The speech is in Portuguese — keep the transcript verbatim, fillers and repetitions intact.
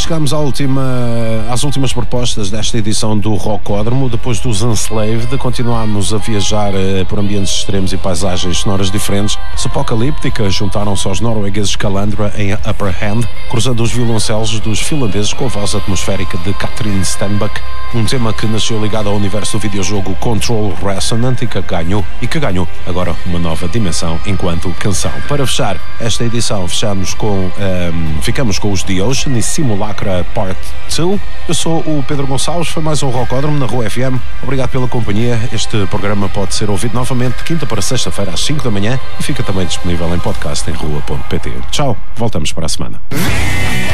chegamos à última, às últimas propostas desta edição do Rockódromo. Depois dos Enslaved, continuámos a viajar por ambientes extremos e paisagens sonoras diferentes. Apocalíptica juntaram-se aos noruegueses Calandra em Upper Hand, cruzando os violoncelos dos finlandeses com a voz atmosférica de Katrin Stenbäck, um tema que nasceu ligado ao universo do videojogo Control Resonant e que ganhou, e que ganhou agora uma nova dimensão enquanto canção. Para fechar esta edição, fechamos com, um, ficamos com os The Ocean e Simulacra Part dois. Eu sou o Pedro Gonçalves, foi mais um Rockódromo na Rua F M. Obrigado pela companhia. Este programa pode ser ouvido novamente de quinta para sexta-feira às cinco da manhã e fica também disponível em podcast em rua ponto pt. Tchau, voltamos para a semana.